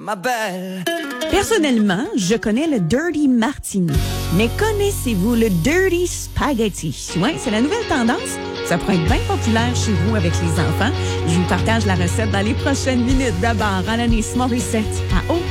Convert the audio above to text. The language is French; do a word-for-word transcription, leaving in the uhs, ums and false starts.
ma belle. Personnellement, je connais le Dirty Martini. Mais connaissez-vous le Dirty Spaghetti? Ouais, c'est la nouvelle tendance. Ça pourrait être bien populaire chez vous avec les enfants. Je vous partage la recette dans les prochaines minutes. D'abord, Alanis Morissette à Haute